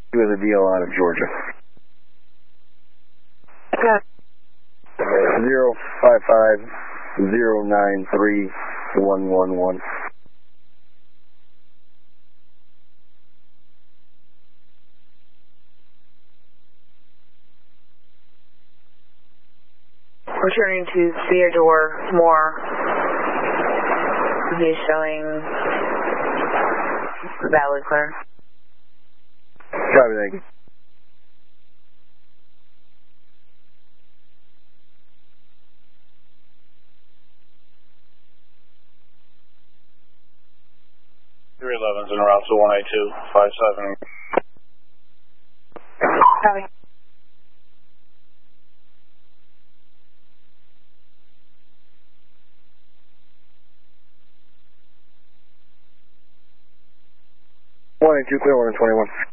with a deal out of Georgia. Okay. 055-093-111. Returning to Theodore Moore. He's showing valid clear. Copy, thank you. Three 11s en route to 18257. Copy. One 82 clear, 121.